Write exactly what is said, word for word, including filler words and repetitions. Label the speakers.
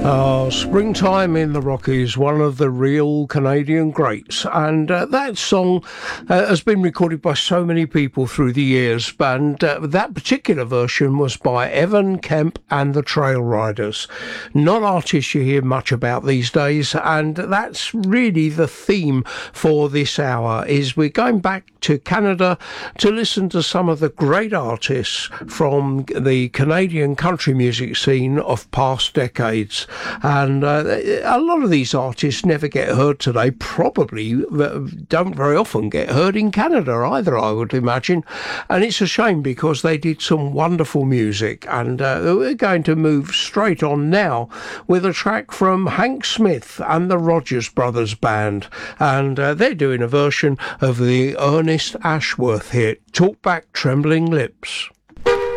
Speaker 1: Oh, Springtime in the Rockies, one of the real Canadian greats. And uh, that song uh, has been recorded by so many people through the years. And uh, that particular version was by Evan Kemp and the Trail Riders. Not artists you hear much about these days. And that's really the theme for this hour, is we're going back to Canada to listen to some of the great artists from the Canadian country music scene of past decades. And uh, a lot of these artists never get heard today, probably don't very often get heard in Canada either, I would imagine. And it's a shame because they did some wonderful music. And uh, we're going to move straight on now with a track from Hank Smith and the Rogers Brothers Band. And uh, they're doing a version of the Ernest Ashworth hit, Talk Back Trembling Lips.